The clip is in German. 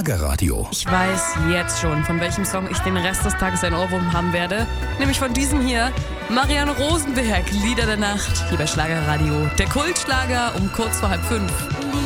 Schlagerradio. Ich weiß jetzt schon, von welchem Song ich den Rest des Tages ein Ohrwurm haben werde. Nämlich von diesem hier, Marianne Rosenberg, Lieder der Nacht, hier bei Schlagerradio. Der Kultschlager um kurz vor 4:30.